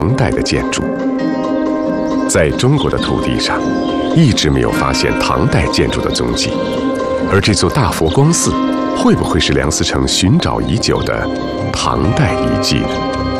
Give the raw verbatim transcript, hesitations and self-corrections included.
唐代的建筑。在中国的土地上，一直没有发现唐代建筑的踪迹，而这座大佛光寺，会不会是梁思成寻找已久的唐代遗迹呢？